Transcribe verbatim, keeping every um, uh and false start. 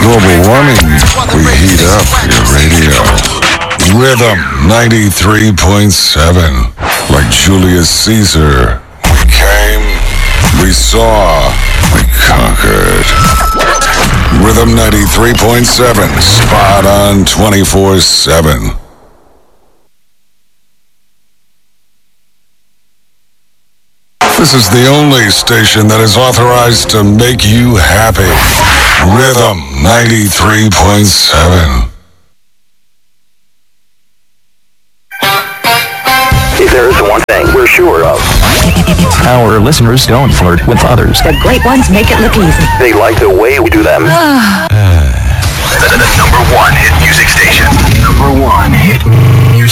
Global warming, we heat up your radio. Rhythm ninety-three point seven. Like Julius Caesar, we came, we saw, we conquered. Rhythm ninety-three point seven, spot on twenty-four seven. This is the only station that is authorized to make you happy. Rhythm ninety-three point seven. If there is one thing we're sure of, our listeners don't flirt with others. The great ones make it look easy. they like the way we do them. the, the number one hit music station. Number one hit music.